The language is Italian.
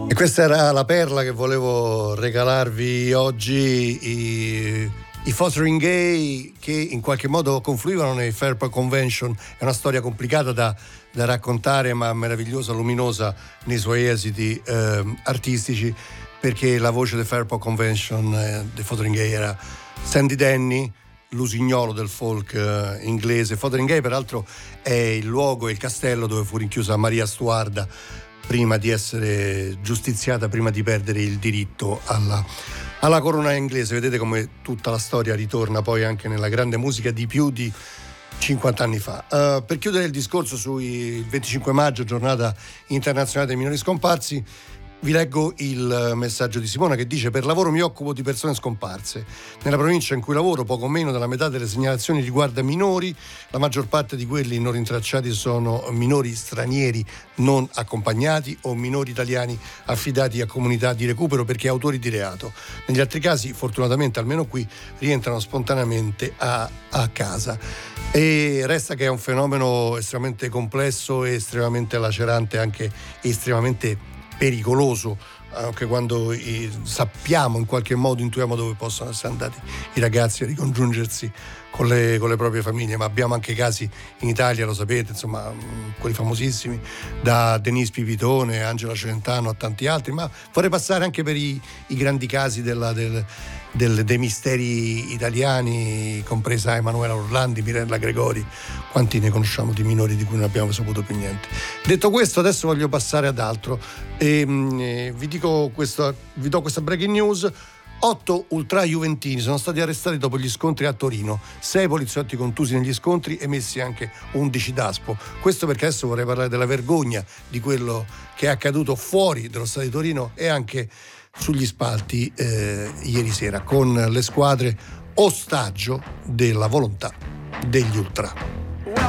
E questa era la perla che volevo regalarvi oggi, i Fotheringay, che in qualche modo confluivano nei Fairport Convention. È una storia complicata da raccontare, ma meravigliosa, luminosa nei suoi esiti artistici, perché la voce del Fairport Convention dei Fotheringay era Sandy Denny, l'usignolo del folk inglese. Fotheringay peraltro è il luogo e il castello dove fu rinchiusa Maria Stuarda prima di essere giustiziata, prima di perdere il diritto alla corona inglese. Vedete come tutta la storia ritorna poi anche nella grande musica di più di 50 anni fa. Per chiudere il discorso sul 25 maggio, giornata internazionale dei minori scomparsi, vi leggo il messaggio di Simona che dice: per lavoro mi occupo di persone scomparse. Nella provincia in cui lavoro poco meno della metà delle segnalazioni riguarda minori. La maggior parte di quelli non rintracciati sono minori stranieri non accompagnati o minori italiani affidati a comunità di recupero perché autori di reato. Negli altri casi, fortunatamente almeno qui, rientrano spontaneamente a casa. E resta che è un fenomeno estremamente complesso e estremamente lacerante, anche estremamente pericoloso, anche quando sappiamo, in qualche modo intuiamo dove possono essere andati i ragazzi a ricongiungersi con le proprie famiglie. Ma abbiamo anche casi in Italia, lo sapete, insomma, quelli famosissimi, da Denise Pipitone, Angela Celentano a tanti altri, ma vorrei passare anche per i grandi casi dei misteri italiani, compresa Emanuela Orlandi, Mirella Gregori. Quanti ne conosciamo di minori di cui non abbiamo saputo più niente? Detto questo, adesso voglio passare ad altro e vi do questa breaking news. 8 ultra-juventini sono stati arrestati dopo gli scontri a Torino, 6 poliziotti contusi negli scontri e messi anche 11 d'aspo. Questo perché adesso vorrei parlare della vergogna di quello che è accaduto fuori dello stadio di Torino e anche sugli spalti ieri sera, con le squadre ostaggio della volontà degli ultra.